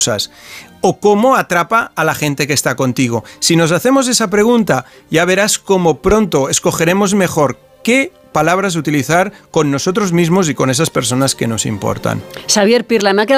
o cómo atrapa a la gente que está contigo. Si nos hacemos esa pregunta, ya verás cómo pronto escogeremos mejor qué palabras utilizar con nosotros mismos y con esas personas que nos importan. Xavier Pirla, me ha quedado